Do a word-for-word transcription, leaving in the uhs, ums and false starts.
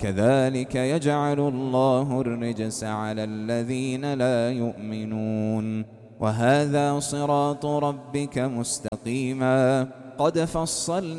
كذلك يجعل الله الرجس على الذين لا يؤمنون وهذا صراط ربك مستقيما قد فصلنا